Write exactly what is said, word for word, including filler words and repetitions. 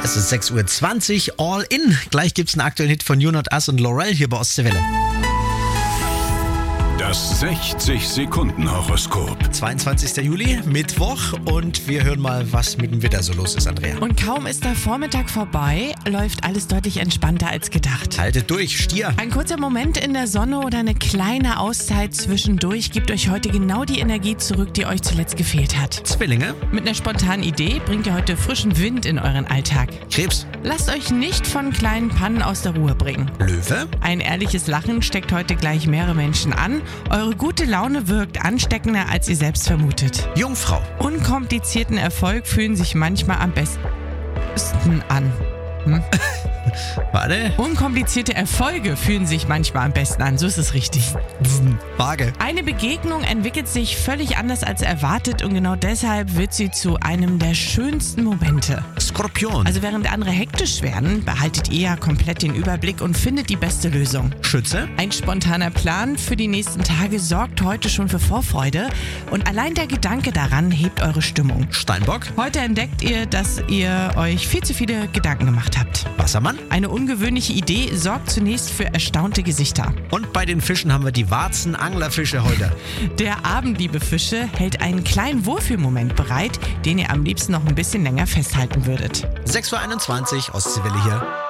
Es ist sechs Uhr zwanzig, All In. Gleich gibt's einen aktuellen Hit von You Not Us und Laurel hier bei Ostseewelle. Das sechzig Sekunden Horoskop. zweiundzwanzigster Juli, Mittwoch, und wir hören mal, was mit dem Wetter so los ist, Andrea. Und kaum ist der Vormittag vorbei, läuft alles deutlich entspannter als gedacht. Haltet durch, Stier. Ein kurzer Moment in der Sonne oder eine kleine Auszeit zwischendurch gibt euch heute genau die Energie zurück, die euch zuletzt gefehlt hat. Zwillinge. Mit einer spontanen Idee bringt ihr heute frischen Wind in euren Alltag. Krebs. Lasst euch nicht von kleinen Pannen aus der Ruhe bringen. Löwe. Ein ehrliches Lachen steckt heute gleich mehrere Menschen an. Eure gute Laune wirkt ansteckender, als ihr selbst vermutet. Jungfrau. Unkomplizierten Erfolg fühlen sich manchmal am besten an. Hm? Warte. Unkomplizierte Erfolge fühlen sich manchmal am besten an, so ist es richtig. Waage. Eine Begegnung entwickelt sich völlig anders als erwartet und genau deshalb wird sie zu einem der schönsten Momente. Skorpion. Also während andere hektisch werden, behaltet ihr ja komplett den Überblick und findet die beste Lösung. Schütze. Ein spontaner Plan für die nächsten Tage sorgt heute schon für Vorfreude und allein der Gedanke daran hebt eure Stimmung. Steinbock. Heute entdeckt ihr, dass ihr euch viel zu viele Gedanken gemacht habt. Wassermann. Eine ungewöhnliche Idee sorgt zunächst für erstaunte Gesichter. Und bei den Fischen haben wir die Warzen-Anglerfische heute. Der Abend, liebe Fische, hält einen kleinen Wohlfühlmoment bereit, den ihr am liebsten noch ein bisschen länger festhalten würdet. sechs Uhr einundzwanzig, Ostseewelle hier.